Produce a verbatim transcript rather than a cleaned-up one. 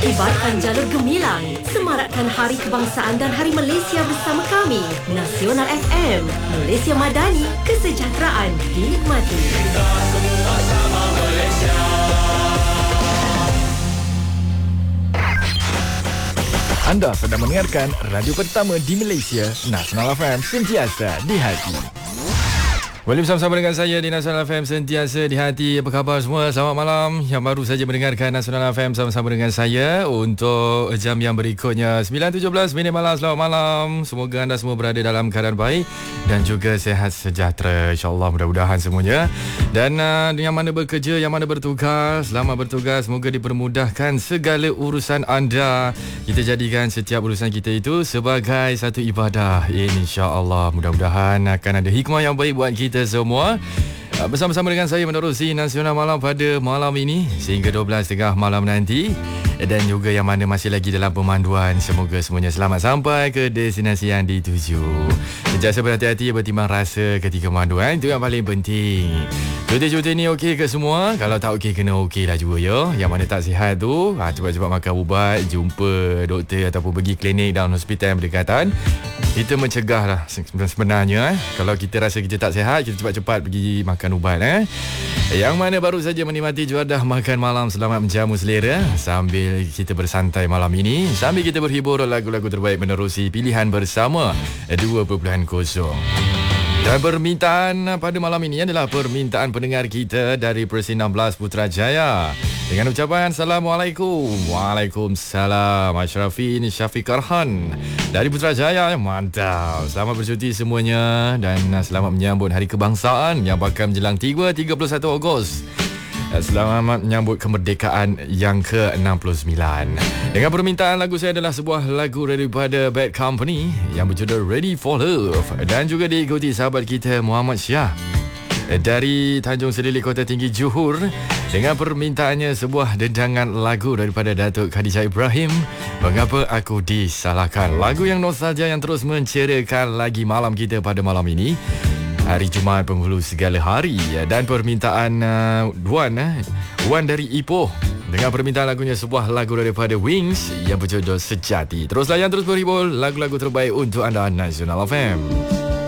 Kibarkan jalur gemilang, semarakkan Hari Kebangsaan dan Hari Malaysia bersama kami. Nasional F M, Malaysia Madani, kesejahteraan dinikmati. Kita semua sama Malaysia. Anda sedang mendengarkan radio pertama di Malaysia, Nasional F M, sentiasa di hati. Boleh bersama-sama dengan saya di Nasional F M, sentiasa di hati. Apa khabar semua? Selamat malam. Yang baru saja mendengarkan Nasional F M sama-sama dengan saya untuk jam yang berikutnya sembilan tujuh belas minit malam. Selamat malam. Semoga anda semua berada dalam keadaan baik dan juga sihat sejahtera, InsyaAllah, mudah-mudahan semuanya. Dan uh, yang mana bekerja, yang mana bertugas, selamat bertugas. Semoga dipermudahkan segala urusan anda. Kita jadikan setiap urusan kita itu sebagai satu ibadah, InsyaAllah. Mudah-mudahan akan ada hikmah yang baik buat kita kita semua. Bersama-sama dengan saya menerusi Nasional Malam pada malam ini sehingga dua belas tiga puluh malam nanti. Dan juga yang mana masih lagi dalam pemanduan, semoga semuanya selamat sampai ke destinasi yang dituju. Sentiasa berhati-hati, bertimbang rasa ketika manduan, itu yang paling penting. Cuti-cuti ni okey ke semua? Kalau tak okey, kena okey lah juga ya. Yang mana tak sihat tu, ha, cepat-cepat makan ubat, jumpa doktor ataupun pergi klinik dan hospital yang berdekatan. Kita mencegah lah sebenarnya. Eh. Kalau kita rasa kita tak sihat, kita cepat-cepat pergi makan ubat. Eh. Yang mana baru saja menikmati juadah makan malam, selamat menjamu selera sambil kita bersantai malam ini, sambil kita berhibur lagu-lagu terbaik menerusi pilihan bersama dua titik kosong. Dan permintaan pada malam ini adalah permintaan pendengar kita dari Persi enam belas Putrajaya. Dengan ucapan Assalamualaikum. Waalaikumsalam. Ashrafin Syafiq Arhan dari Putrajaya. Mantap. Selamat bercuti semuanya dan selamat menyambut Hari Kebangsaan yang bakal menjelang tiga puluh satu Ogos. Selamat menyambut kemerdekaan yang ke enam puluh sembilan. Dengan permintaan lagu saya adalah sebuah lagu daripada Bad Company yang berjudul Ready for Love dan juga diikuti sahabat kita Muhammad Syah dari Tanjung Selilik, Kota Tinggi, Johor, dengan permintaannya sebuah dendangan lagu daripada Datuk Khadijah Ibrahim, Mengapa Aku Disalahkan. Lagu yang nostalgia yang terus menceriakan lagi malam kita pada malam ini, hari Jumaat penghulu segala hari. Dan permintaan uh, Wan uh, Wan dari Ipoh dengan permintaan lagunya sebuah lagu daripada Wings yang berjudul Sejati. Terus layan, terus berhibur, lagu-lagu terbaik untuk anda, Nasional F M.